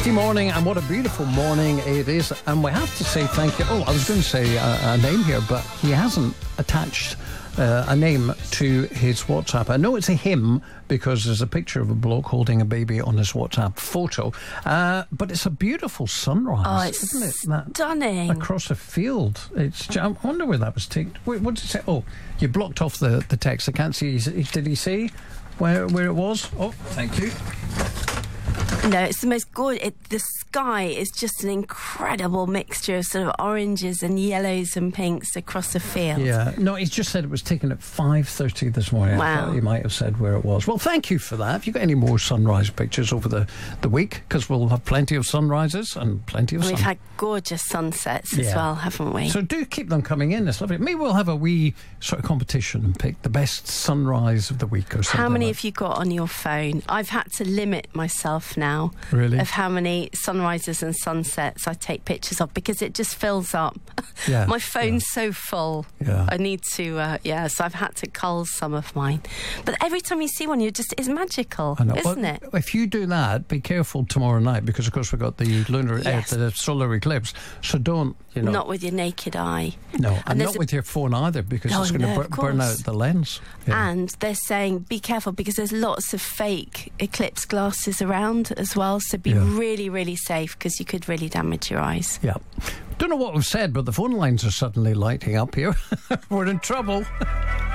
Tuesday morning, and what a beautiful morning it is. And we have to say thank you. Oh, I was going to say a name here, but he hasn't attached a name to his WhatsApp. I know it's a him because there's a picture of a bloke holding a baby on his WhatsApp photo. But it's a beautiful sunrise. Oh, it's isn't it? stunning. Across a field. I wonder where that was taken. Wait, what did it say? Oh, you blocked off the text. I can't see. Did he say where it was? Oh, thank you. No, it's the most gorgeous. The sky is just an incredible mixture of sort of oranges and yellows and pinks across the field. Yeah. No, he's just said it was taken at 5:30 this morning. Wow. I thought he might have said where it was. Well, thank you for that. Have you got any more sunrise pictures over the week? Because we'll have plenty of sunrises and plenty of sun. We've had gorgeous sunsets as well, haven't we? So do keep them coming in. It's lovely. Maybe we'll have a wee sort of competition and pick the best sunrise of the week or something. How many have you got on your phone? I've had to limit myself now. Really? Of how many sunrises and sunsets I take pictures of, because it just fills up. Yeah, My phone's so full. Yeah. I need to, so I've had to cull some of mine. But every time you see one, it's magical, I know. isn't it? If you do that, be careful tomorrow night, because of course we've got the the solar eclipse. So don't, Not with your naked eye. No, and not with your phone either, because it's going to burn out the lens. Yeah. And they're saying be careful, because there's lots of fake eclipse glasses around as well, so be really, really safe, because you could really damage your eyes. Yeah. Don't know what we've said, but the phone lines are suddenly lighting up here. We're in trouble.